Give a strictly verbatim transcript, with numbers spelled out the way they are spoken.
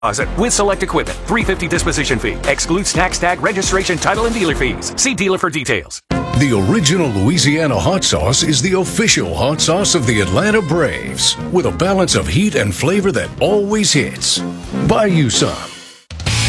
with select equipment. three hundred fifty dollars disposition fee. Excludes tax tag, registration, title, and dealer fees. See dealer for details. The original Louisiana hot sauce is the official hot sauce of the Atlanta Braves, with a balance of heat and flavor that always hits. Buy you some.